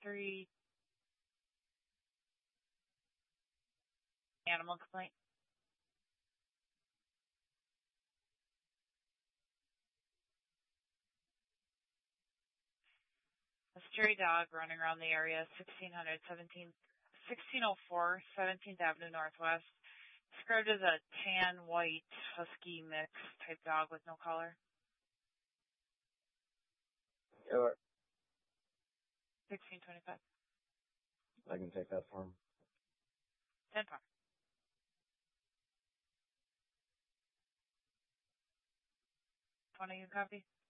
3 animal complaint. A stray dog running around the area, 1604 17th Avenue Northwest. Described as a tan, white, husky mix type dog with no collar. Sure. 1625. I can take that for him. 10 par. 20 you copy?